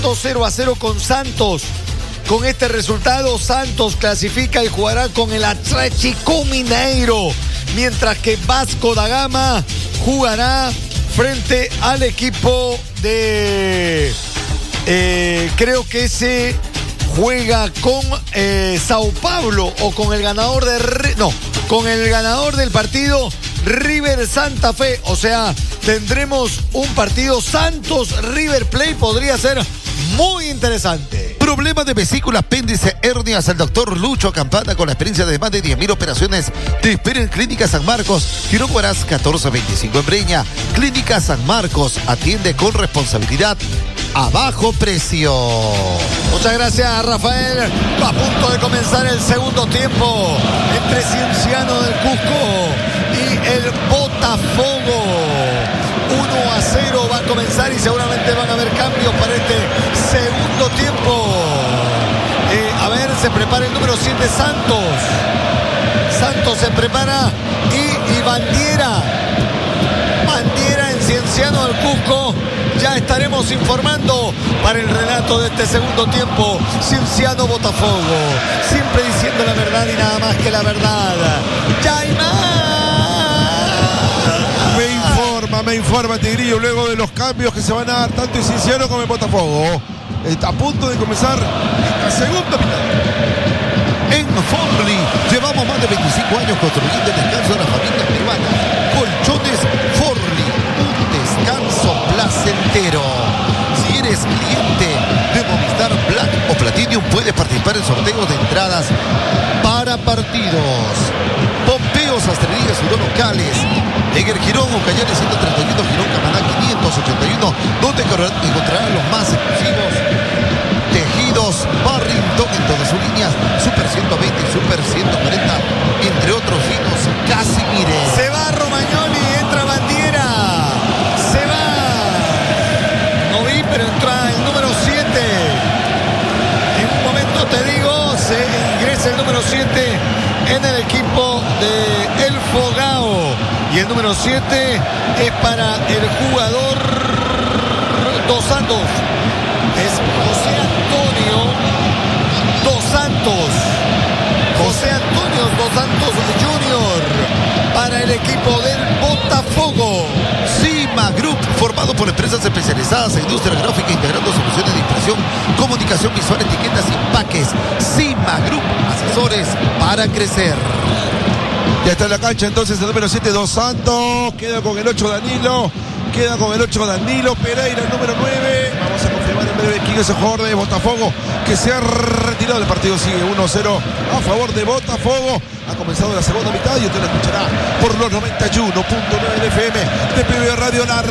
0-0 con Santos. Con este resultado, Santos clasifica y jugará con el Atlético Mineiro, mientras que Vasco da Gama jugará frente al equipo de... creo que se juega con Sao Paulo o con el ganador de... con el ganador del partido River Santa Fe. O sea, tendremos un partido Santos-River Plate. Podría ser muy interesante. Problemas de vesícula, apéndice, hernias. El doctor Lucho Campana, con la experiencia de más de 10.000 operaciones, te espera en Clínica San Marcos, Girón Huaraz 1425 en Breña. Clínica San Marcos atiende con responsabilidad a bajo precio. Muchas gracias, Rafael. A punto de comenzar el segundo tiempo entre Cienciano del Cusco y el Botafogo. 1-0 va a comenzar y seguramente van a haber cambios para este segundo tiempo. A ver, se prepara el número 7, Santos. Santos se prepara y Bandiera en Cienciano del Cusco. Ya estaremos informando para el relato de este segundo tiempo. Cienciano Botafogo, siempre diciendo la verdad y nada más que la verdad. Ya hay más. Me informa Tigrillo luego de los cambios que se van a dar tanto en Cienciano como en Botafogo. Está a punto de comenzar la segunda mitad. En Forli llevamos más de 25 años construyendo el descanso de la familia peruana. Colchones Forli, un descanso placentero. Si eres cliente de Movistar Black o Platinum, puedes participar en sorteos de entradas para partidos. Pompeo Sastrería Suró Locales. En el Girón Ucayali 131, Girón Camaná 581, donde encontrarán los más exclusivos tejidos Barrington en todas sus líneas, Super 120 y Super 140, entre otros vinos Casimire. Se va Romagnoli, entra Bandiera. Se va. No vi, pero entra el número 7. En un momento te digo, se ingresa el número 7 en el equipo de El Fogao. Y el número 7 es para el jugador Dos Santos. Es José Antonio Dos Santos. José Antonio Dos Santos Jr. para el equipo del Botafogo. Cima Group, formado por empresas especializadas en industria gráfica, integrando soluciones de impresión, comunicación visual, etiquetas y empaques. Cima Group, asesores para crecer. Ya está en la cancha entonces el número 7, Dos Santos. Queda con el 8, Danilo. Pereira, el número 9. Vamos a confirmar en breve quién es el jugador de Botafogo que se ha retirado del partido. Sigue 1-0 a favor de Botafogo. Ha comenzado la segunda mitad y usted lo escuchará por los 91.9 FM de PB Radio, la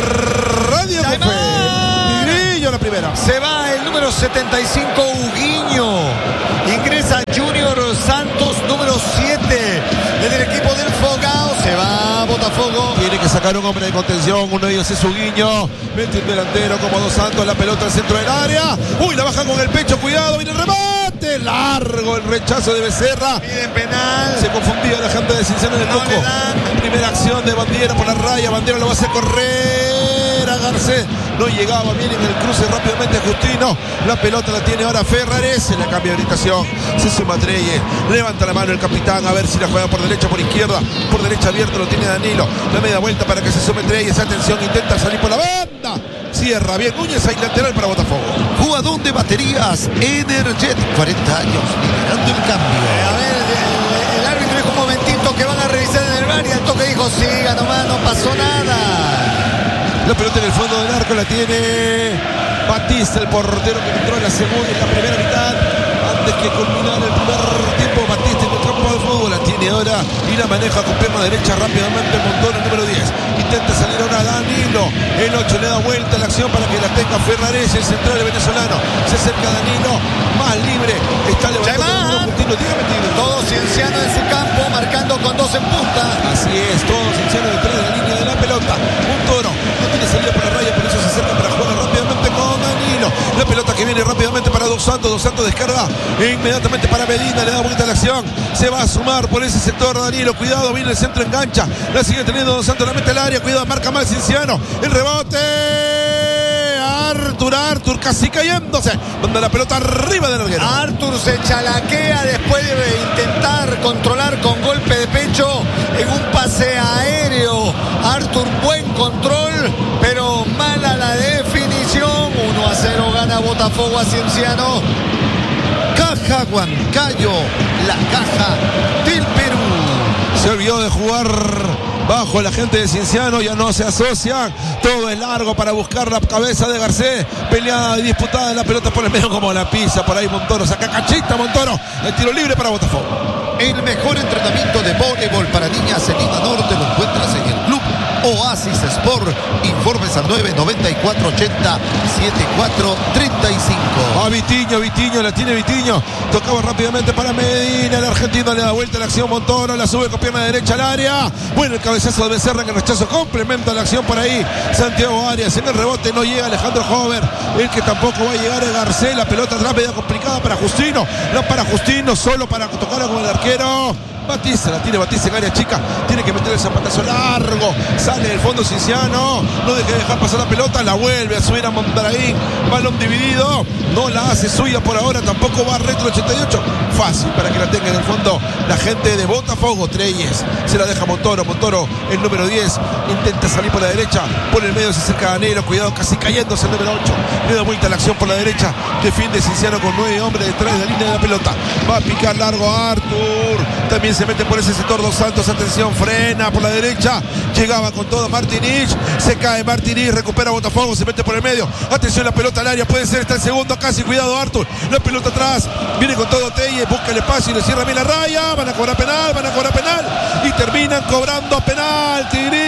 radio que fue. Tigrillo la primera. Se va el número 75, Huguinho. Ingresa Junior Santos, número 7 en el equipo del Fogao. Se va Botafogo. Tiene que sacar un hombre de contención. Uno de ellos es Huguinho. Mete un delantero como Dos Santos. La pelota al centro del área. Uy, la baja con el pecho. Cuidado, viene el remate. Largo el rechazo de Becerra. Piden penal. Se confundía la gente de Cienciano del Cusco. Primera acción de Bandiera por la raya. Bandiera lo va a hacer correr a Garcés. No llegaba bien en el cruce rápidamente Justino. La pelota la tiene ahora Ferrares. Se la cambia de orientación. Se suma Treyes. Levanta la mano el capitán. A ver si la juega por derecha o por izquierda. Por derecha abierto lo tiene Danilo. La media vuelta para que se sume Treyes. Atención, intenta salir por la banda. Cierra bien Núñez, ahí lateral para Botafogo. Jugador de baterías Energet, 40 años, liderando el cambio. A ver, el árbitro dijo un momentito que van a revisar en el VAR y al toque dijo, siga nomás, no pasó nada. La pelota en el fondo del arco la tiene Batista, el portero que entró en la segunda y en la primera mitad. Antes que culminar el primer tiempo, Batista en el campo de fútbol la tiene ahora y la maneja con pierna derecha rápidamente Montón, el número 10. Intenta salir ahora Danilo. El 8 le da vuelta a la acción para que la tenga Ferrares, el central venezolano. Se acerca Danilo, más libre. Está levantando un tiro. Dígame, Tigre. Todo Cienciano en su campo, marcando con 2 en punta. Así es, todo Cienciano detrás de la línea de la pelota. Un toro, no tiene salida por la raya, por eso se acerca para jugar rápidamente con Danilo. La pelota que viene rápidamente para Dos Santos. Dos Santos descarga inmediatamente para Medina, le da vuelta a la acción. Se va a sumar por ese sector Danilo. Cuidado, viene el centro, engancha. La sigue teniendo Dos Santos, la mete al área. Cuidado, marca mal Cienciano. El rebote. Arthur casi cayéndose. Manda la pelota arriba del larguero. Arthur se chalaquea después de intentar controlar con golpe de pecho en un pase aéreo. Arthur, buen control, pero mala la definición. 1-0 gana Botafogo a Cienciano. Caja Huancayo, la caja del Perú. Se olvidó de jugar bajo la gente de Cienciano, ya no se asocian. Todo es largo para buscar la cabeza de Garcés. Peleada y disputada la pelota por el medio como la pisa. Por ahí Montoro saca cachita Montoro. El tiro libre para Botafogo. El mejor entrenamiento de voleibol para niñas en Lima Norte lo encuentras en el club Oasis Sport. Informes al 99480 7435. Va Vitiño, la tiene Vitiño. Tocaba rápidamente para Medina. El argentino le da vuelta a la acción. Montoro la sube con pierna derecha al área. Bueno, el cabezazo de Becerra, que el rechazo complementa la acción por ahí. Santiago Arias en el rebote no llega Alejandro Hover. El que tampoco va a llegar es Garcés. La pelota atrás media complicada para Justino. No para Justino, solo para tocarla con el arquero. Batista, la tiene Batista en área chica. Tiene que meter el zapatazo largo. Sale del fondo Cienciano. No deje de dejar pasar la pelota. La vuelve a subir a Mondragón. Balón dividido. No la hace suya por ahora. Tampoco va retro 88. Fácil para que la tenga en el fondo la gente de Botafogo. Treyes se la deja Montoro. Montoro, el número 10. Intenta salir por la derecha. Por el medio se acerca Danilo. Cuidado, casi cayéndose el número 8. Le da vuelta a la acción por la derecha. Defiende Cienciano con 9 hombres detrás de la línea de la pelota. Va a picar largo a Arthur. También se mete por ese sector Dos Santos. Atención, frena por la derecha. Llegaba con todo Martinich. Se cae Martinich. Recupera Botafogo. Se mete por el medio. Atención, la pelota al área. Puede ser, está el segundo casi. Cuidado Arthur. La pelota atrás. Viene con todo Telle. Busca el espacio y le cierra bien la raya. Van a cobrar penal. Y terminan cobrando penal.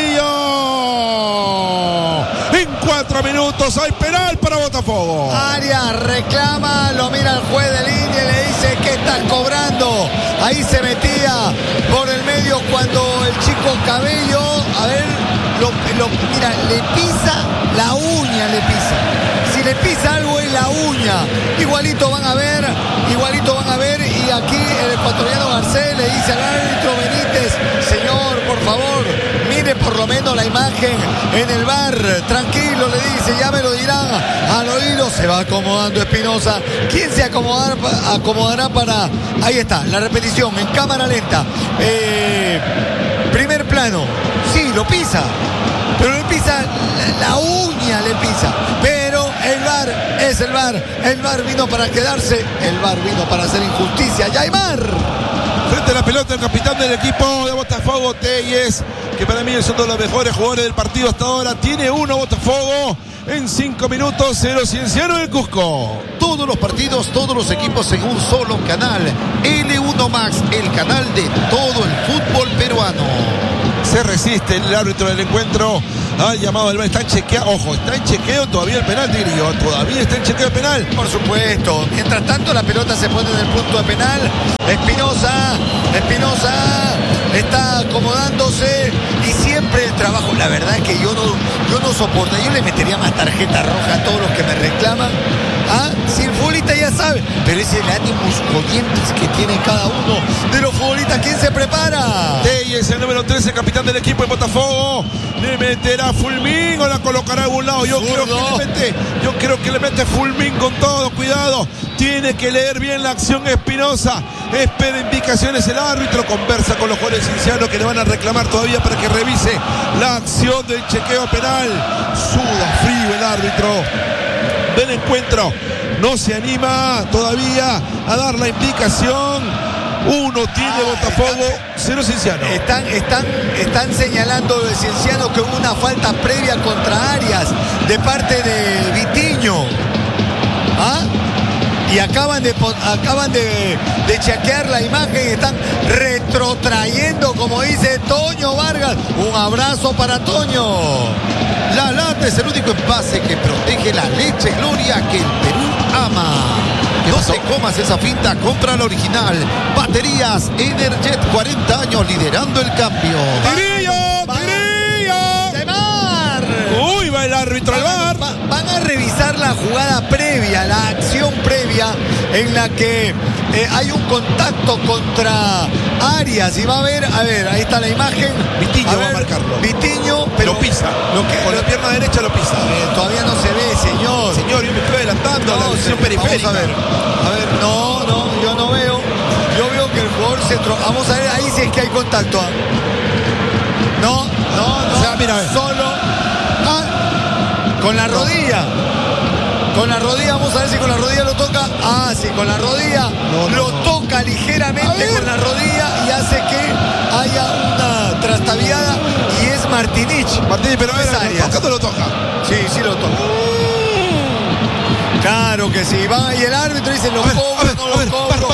Tigrillo. En 4 minutos hay penal para Botafogo. Arias reclama. Lo mira el juez de línea y le dice: ¿qué estás cobrando? Ahí se metía por el medio cuando el chico Cabello, a ver, mira, le pisa la uña, le pisa. Si le pisa algo es la uña. Igualito van a ver. Y aquí el ecuatoriano Garcés le dice al árbitro Benítez: señor, por favor, mire por lo menos la imagen en el VAR. Tranquilo, le dice, ya me lo dirán al oído. Se va acomodando Espinosa. ¿Quién se acomodará para...? Ahí está, la repetición en cámara lenta. Primer plano. Sí, lo pisa. Pero le pisa la uña, le pisa. Pero el VAR es el VAR. El VAR vino para quedarse. El VAR vino para hacer injusticia. Yaimar. Frente a la pelota el capitán del equipo de Botafogo, Telles, que para mí es uno de los mejores jugadores del partido hasta ahora. Tiene 1 Botafogo en 5 minutos, 0 Cienciano del Cusco. Todos los partidos, todos los equipos en un solo canal. L1 Max, el canal de todo el fútbol peruano. Se resiste el árbitro del encuentro al llamado del VAR. Está en chequeo, ojo, está en chequeo todavía el penal, Tigrillo. Todavía está en chequeo el penal. Por supuesto. Mientras tanto la pelota se pone en el punto de penal. Espinosa está acomodándose y siempre el trabajo. La verdad es que yo no soporto. Yo le metería más tarjeta roja a todos los que me reclaman. Si el futbolista ya sabe, pero es el ánimos colientes que tiene cada uno de los futbolistas. ¿Quién se prepara? Telles, el número 13, capitán del equipo de Botafogo. Le meterá Fulmín o la colocará a algún lado. Yo creo que le mete Fulmín con todo. Cuidado. Tiene que leer bien la acción Espinosa. Espera indicaciones el árbitro. Conversa con los jugadores ciencianos que le van a reclamar todavía para que revise la acción del chequeo penal. Suda frío el árbitro del encuentro. No se anima todavía a dar la indicación. 1 tiene Botafogo, 0 Cienciano. Están señalando de Cienciano que hubo una falta previa contra Arias de parte de Vitiño. Y acaban de chequear la imagen y están retrotrayendo, como dice Toño Vargas. Un abrazo para Toño. La lata es el único envase que protege la leche Gloria que el Perú ama. No te comas esa finta, compra la original. Baterías Energet, 40 años liderando el cambio. ¡Tigrillo! Uy, va el árbitro al VAR. Van a revisar la jugada previa, la acción previa en la que hay un contacto contra Arias y va a ver, ahí está la imagen. Vitiño va a marcarlo. Vitiño, pero lo pisa. Con la pierna derecha lo pisa. Todavía no se ve, señor. Señor, yo me estoy adelantando a la visión periférica. Vamos a ver, no, yo no veo. Yo veo que el jugador vamos a ver ahí si es que hay contacto. No. O sea, mira, solo. Con la rodilla. Con la rodilla, vamos a ver si con la rodilla lo toca. Sí, con la rodilla lo toca ligeramente con la rodilla y hace que haya una trastabiada y es Martinich. Pero es Arias. ¿Toca o no lo toca? Sí, lo toca. Claro que sí. Va y el árbitro dice, ¿lo cobro no lo cobro?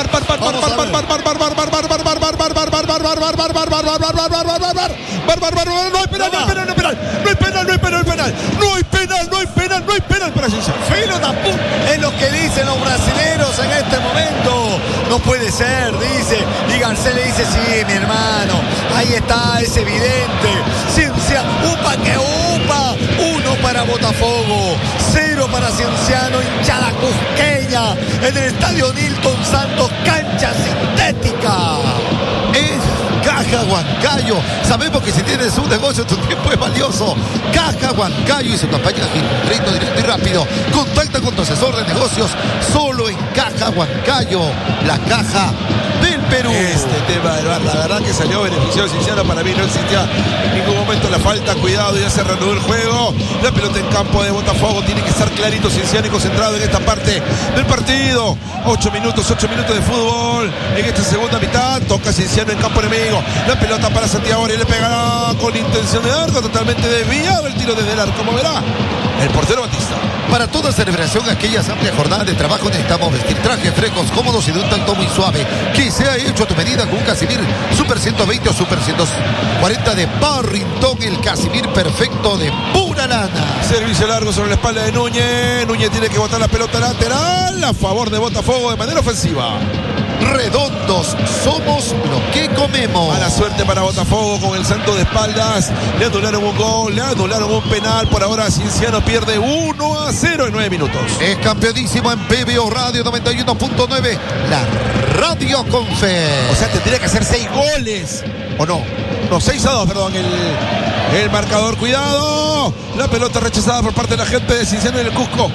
No hay penal para Cienciano. Es lo que dicen los brasileños en este momento. No puede ser, dice. Y Garcés le dice, sí, mi hermano. Ahí está, es evidente. Ciencia, upa que upa. 1 para Botafogo, 0 para Cienciano, hinchada cusqueña en el estadio Nilton Santos, cancha sintética. Es Caja Huancayo. Sabemos que si tienes un negocio, tu tiempo es valioso. Caja Huancayo y su campaña de ritmo directo y rápido. Contacta con tu asesor de negocios solo en Caja Huancayo, la caja del Perú. Este tema del VAR, la verdad que salió beneficioso Cienciano. Para mí no existía en ningún momento la falta. Cuidado, ya se reanudó el juego. La pelota en campo de Botafogo. Tiene que estar clarito Cienciano y concentrado en esta parte del partido. 8 minutos de fútbol en esta segunda mitad. Toca Cienciano en campo enemigo. La pelota para Santiago y le pegará con intención de arco. Totalmente desviado el tiro desde el arco. Como verá el portero Batista. Para toda celebración, aquellas amplias jornadas de trabajo, necesitamos vestir trajes frescos, cómodos y de un tacto muy suave, que sea hecho a tu medida con un Casimir Super 120 o Super 140 de Barrington, el Casimir perfecto de pura lana. Servicio largo sobre la espalda de Núñez. Núñez tiene que botar la pelota lateral a favor de Botafogo de manera ofensiva. Redondos, somos lo que comemos. Mala suerte para Botafogo con el Santo de espaldas. Le anularon un gol, le anularon un penal. Por ahora Cienciano pierde 1-0 en 9 minutos. Es campeonísimo en PBO Radio 91.9, la radio con fe. O sea, tendría que hacer 6 goles. ¿O no? No, 6-2, perdón. El marcador, cuidado. La pelota rechazada por parte de la gente de Cienciano en el Cusco.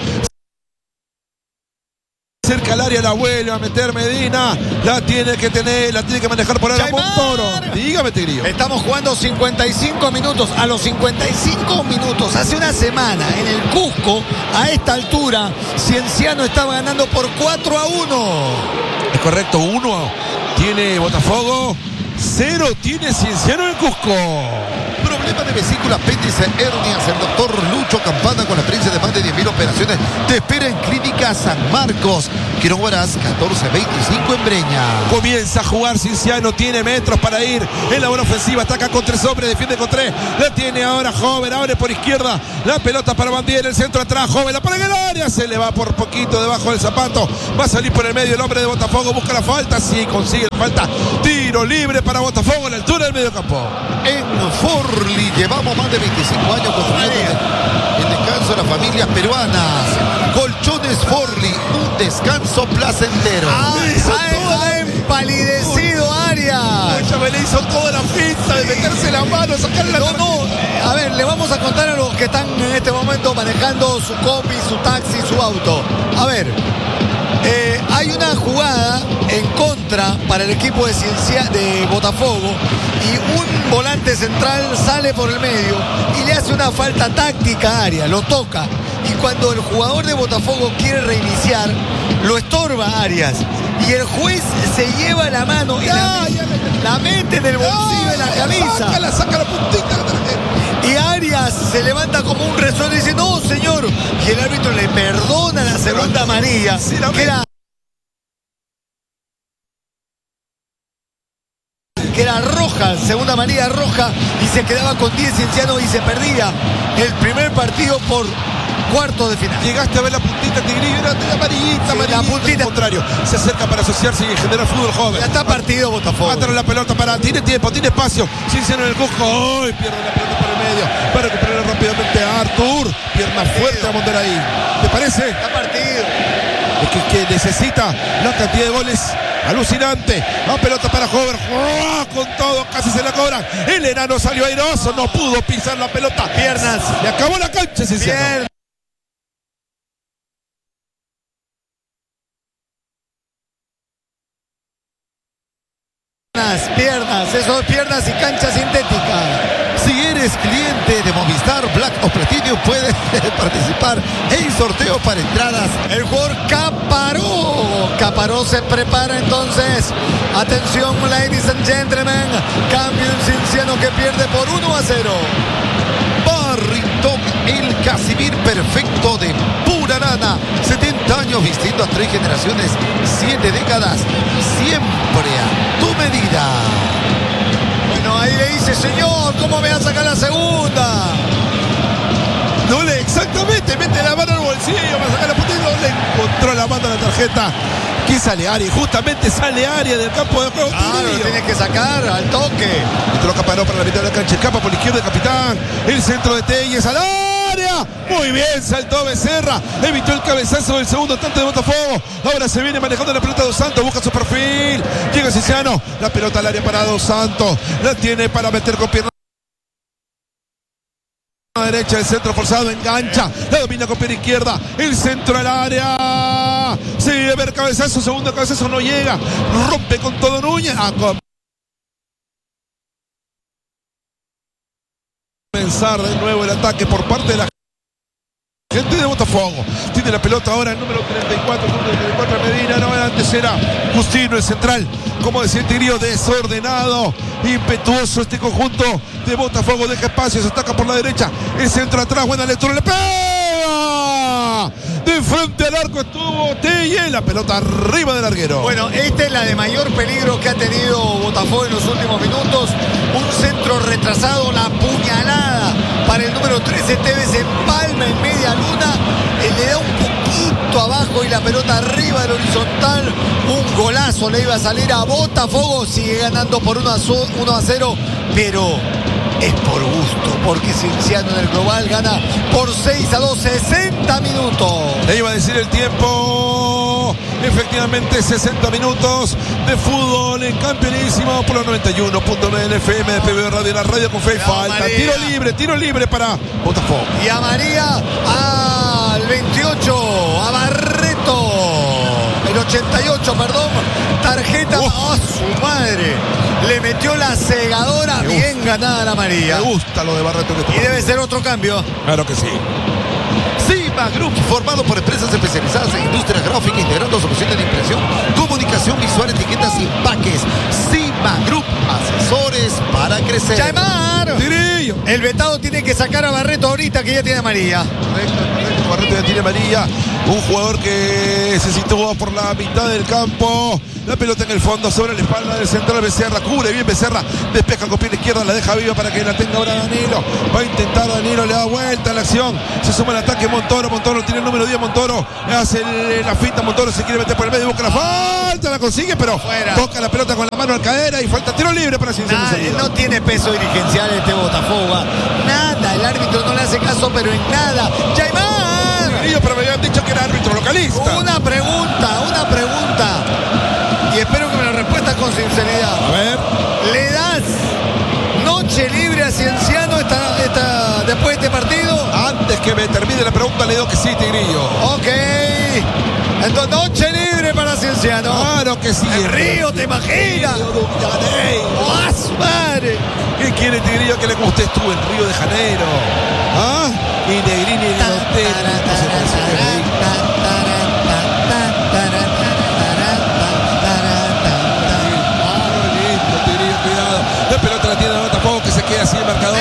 Cerca al área, la vuelve a meter Medina. La tiene que manejar por ahora Montoro. Dígame, Tigrillo. Estamos jugando 55 minutos. A los 55 minutos, hace una semana, en el Cusco, a esta altura, Cienciano estaba ganando por 4-1. Es correcto, 1 tiene Botafogo, 0 tiene Cienciano en el Cusco. Problema de vesícula, apéndice, hernias. El doctor Lucho Campana, con la experiencia de más de 10.000 operaciones, te espera en Clínica San Marcos, Quirón Huaraz 1425 en Breña. Comienza a jugar Cienciano, tiene metros para ir en la buena ofensiva, ataca con 3 hombres, defiende con 3, la tiene ahora Joven, abre por izquierda, la pelota para Bandier, el centro atrás, Joven, la pone en el área, se le va por poquito debajo del zapato, va a salir por el medio el hombre de Botafogo, busca la falta, sí, consigue la falta, tiro libre para Botafogo a la altura del mediocampo. En Forli llevamos más de 25 años construyendo el descanso de las familias peruanas. Colchones Forli, un descanso placentero. Ha empalidecido Arias. Ya me le hizo toda la pinta de meterse la mano, sacarle la... A ver, le vamos a contar a los que están en este momento manejando su combi, su taxi, su auto. A ver, hay una jugada en contra para el equipo de Botafogo y un volante central sale por el medio y le hace una falta táctica a Arias, lo toca, y cuando el jugador de Botafogo quiere reiniciar, lo estorba Arias y el juez se lleva la mano y la mete en el bolsillo de la camisa. Saca la puntita. Y Arias se levanta como un resorte y dice, no, señor. Y el árbitro le perdona la segunda amarilla, que era roja, segunda amarilla roja, y se quedaba con 10 Cienciano y se perdía el primer partido por cuarto de final. Llegaste a ver la puntita, Tigrillo, era amarillita, la puntita. Al contrario, se acerca para asociarse y generar fútbol joven. Ya está partido Botafogo. Atrás la pelota tiene tiempo, tiene espacio. Cienciano en el Cusco, ¡ay! Pierde la pelota por el medio. Va a recuperarla rápidamente a Artur. Pierna fuerte a Monteray. ¿Te parece? Está partido. que necesita la cantidad de goles alucinante. La pelota para Hover, con todo, casi se la cobran. El enano salió airoso, no pudo pisar la pelota. Piernas. Le acabó la cancha, Cienciano. Piernas, eso es piernas y cancha sintética. Si eres cliente de Movistar Black o Platinum, puedes participar en sorteo para entradas. El jugador Caparó se prepara entonces. Atención, ladies and gentlemen. Cambio en Cienciano que pierde por 1-0. Barrington, el Casimir perfecto de pura lana. 70 años vistiendo a 3 generaciones, 7 décadas. Siempre a tu medida. Bueno, ahí le dice, señor, ¿cómo me va a sacar la segunda? No le, exactamente, mete la mano al bolsillo para sacar la puntita, no le encontró la mano a la tarjeta. Que sale área, justamente sale área del campo de juego. Claro, lo tiene que sacar al toque. Entró Caparó para la mitad de la cancha, escapa por la izquierda el capitán. El centro de Telles al área. Muy bien, saltó Becerra. Evitó el cabezazo del segundo tanto de Botafogo. Ahora se viene manejando la pelota Dos Santos, busca su perfil. Llega Cienciano, la pelota al área para Dos Santos. La tiene para meter con pierna derecha, el centro forzado, engancha, la domina con pierna izquierda, el centro al área, se viene a ver cabezazo, segundo cabezazo, no llega, rompe con todo Núñez, a comenzar de nuevo el ataque por parte de la gente de Botafogo. Tiene la pelota ahora el número 34, Medina, no, antes era Justino, el central, como decía el Tigrillo, desordenado, impetuoso este conjunto de Botafogo, deja espacios, ataca por la derecha, el centro atrás, buena lectura, le pega, de frente al arco estuvo Telle, la pelota arriba del larguero. Bueno, esta es la de mayor peligro que ha tenido Botafogo en los últimos minutos, un centro retrasado, la puñalada para el número 13, Tevez empalma en media luna, le da un poquito abajo y la pelota arriba del horizontal, un golazo le iba a salir a Botafogo, sigue ganando por 1-0, pero es por gusto, porque Cienciano en el global gana por 6-2, 60 minutos. Le iba a decir el tiempo, efectivamente 60 minutos de fútbol en campeonísimo por los 91.9 FM de PBO Radio, la radio con fe y falta. María. Tiro libre para Botafogo. Y a María al 28, a Barreto, el 88, perdón, tarjeta a su madre. Le metió la segadora, bien ganada la María. Me gusta lo de Barreto que Y debe ser otro cambio. Claro que sí. Cima Group, formado por empresas especializadas en industria gráfica, integrando soluciones de impresión, comunicación visual, etiquetas y empaques. Cima Group, asesores para crecer. ¡Chaimar! Tirillo. El vetado tiene que sacar a Barreto ahorita que ya tiene amarilla. Correcto, Barreto ya tiene amarilla. Un jugador que se sitúa por la mitad del campo. La pelota en el fondo sobre la espalda del central Becerra. Cubre bien Becerra. Despeja con pierna izquierda. La deja viva para que la tenga ahora Danilo. Va a intentar Danilo. Le da vuelta a la acción. Se suma el ataque Montoro. Montoro tiene el número 10. Montoro hace la finta. Montoro se quiere meter por el medio. Busca la falta. La consigue, pero Fuera. toca la pelota con la mano al cadera. Y falta tiro libre para Cienciano. No tiene peso dirigencial este Botafogo. Nada. El árbitro no le hace caso, pero en nada. ¡Chaimar! Pero me habían dicho que era árbitro localista. Una pregunta. Y espero que me la respuesta con sinceridad. A ver. ¿Le das noche libre a Cienciano después de este partido? Antes que me termine la pregunta, le digo que sí, Tigrillo. Ok. Entonces, noche libre para Cienciano. Claro que sí. El Río, ¿te imaginas? ¡Oh, su madre! ¿Qué quiere Tigrillo que le guste? Estuvo en Río de Janeiro. ¿Ah? Y Negrini en el hotel. La pelota la tiene Botafogo que se queda sin el marcador.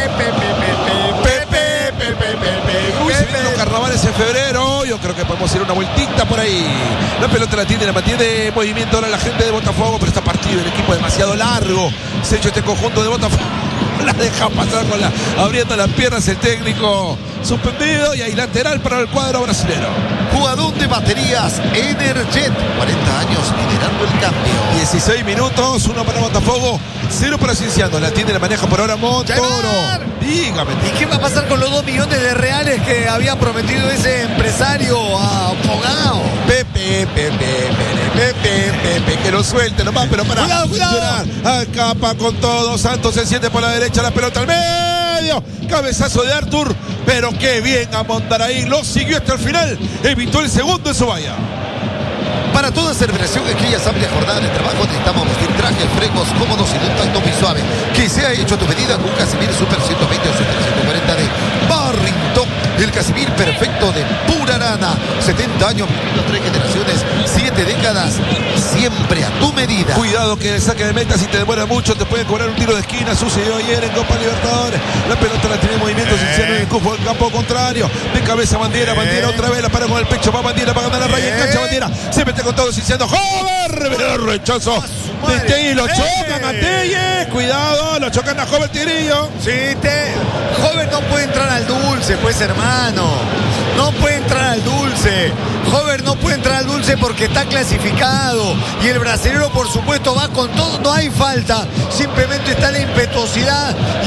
Uy, se vienen los carnavales en febrero. Yo creo que podemos ir una vueltita por ahí. La pelota la mantiene en movimiento ahora la gente de Botafogo, pero está partido el equipo demasiado largo. Se ha hecho este conjunto de Botafogo. La deja pasar abriendo las piernas el técnico suspendido y hay lateral para el cuadro brasilero. Jugador de baterías Energet, 40 años liderando el cambio. 16 minutos, 1 para Botafogo, 0 para Cienciano. La tiene, la maneja por ahora Montoro. ¡Chaimar! Dígame. ¿Y qué va a pasar con los 2 millones de reales que había prometido ese empresario a Fogao? Pepe que lo suelte nomás, pero para Cuidado. acapa con todo. Santos se siente por la derecha, la pelota al medio, cabezazo de Artur, pero qué bien a Mondaraí, lo siguió hasta el final, evitó el segundo en su valla. Para toda celebración en aquella amplia jornada de trabajo necesitamos vestir trajes frescos, cómodos y de un tacto muy suave, que sea hecho a tu medida con un Casimir Super 120 o Super 140 de Barrington, el Casimir perfecto de pura lana. 70 años, 3 generaciones, 7 décadas, siempre a tu medida. Cuidado que el saque de meta, si te demora mucho te pueden cobrar un tiro de esquina. Sucedió ayer en Copa Libertadores. La pelota la tiene en movimiento sincero en el cupo del campo contrario. De cabeza Bandiera otra vez la para con el pecho, va Bandiera para ganar la raya, engancha Bandiera, se mete con todo Ciciendo, ¡joven! Pero el rechazo de Tegui, lo chocan a Tegui, cuidado, lo chocan a Joven Tigrillo. Sí, Joven no puede entrar al dulce, pues, hermano. No puede entrar al dulce. Joven no puede entrar al dulce porque está clasificado. Y el brasilero, por supuesto, va con todo. No hay falta. Simplemente está la impetuosidad.